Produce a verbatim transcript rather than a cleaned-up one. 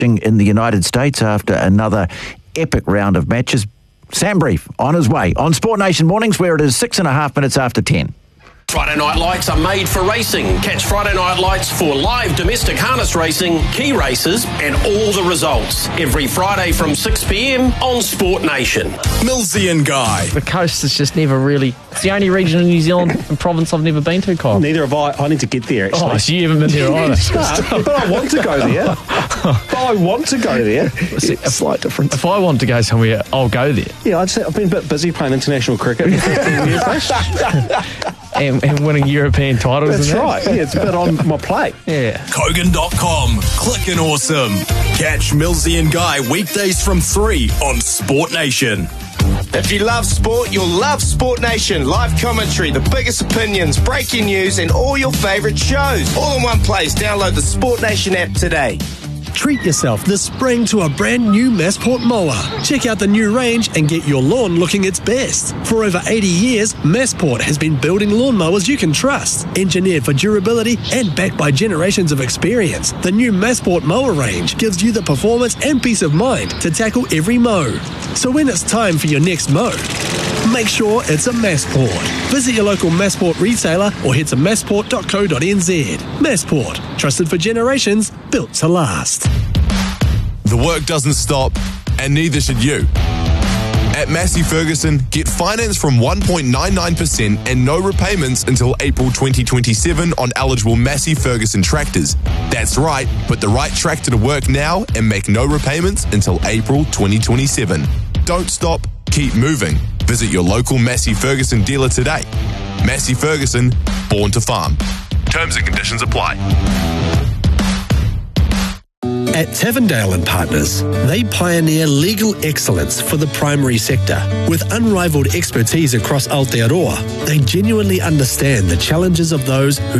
in the United States after another epic round of matches. Sam Brief on his way on Sport Nation Mornings, where it is six and a half minutes after ten. Friday Night Lights are made for racing. Catch Friday Night Lights for live domestic harness racing, key races, and all the results. Every Friday from six p.m. on Sport Nation. Millsy and Guy. The coast is just never really... It's the only region in New Zealand and province I've never been to, Kyle. Neither have I. I need to get there, actually. Oh, so you haven't been there either. But I want to go there. But I want to go there. See, It's a slight difference. If I want to go somewhere, I'll go there. Yeah, I'd say I've been a bit busy playing international cricket for fifteen years. And, and winning European titles. That's and that. right. Yeah, it's a bit on my plate. Yeah. Kogan dot com. Clickin' awesome. Catch Millsy and Guy weekdays from three on Sport Nation. If you love sport, you'll love Sport Nation. Live commentary, the biggest opinions, breaking news, and all your favourite shows. All in one place. Download the Sport Nation app today. Treat yourself this spring to a brand new Massport mower. Check out the new range and get your lawn looking its best. For over eighty years, Massport has been building lawnmowers you can trust. Engineered for durability and backed by generations of experience, the new Massport mower range gives you the performance and peace of mind to tackle every mow. So when it's time for your next mow, make sure it's a Massport. Visit your local Massport retailer or head to massport dot co dot n z. Massport, trusted for generations, built to last. The work doesn't stop, and neither should you. At Massey Ferguson, get finance from one point nine nine percent and no repayments until April twenty twenty-seven on eligible Massey Ferguson tractors. That's right, put the right tractor to work now and make no repayments until April twenty twenty-seven. Don't stop, keep moving. Visit your local Massey Ferguson dealer today. Massey Ferguson, born to farm. Terms and conditions apply. At Tavendale and Partners, they pioneer legal excellence for the primary sector. With unrivaled expertise across Aotearoa, they genuinely understand the challenges of those who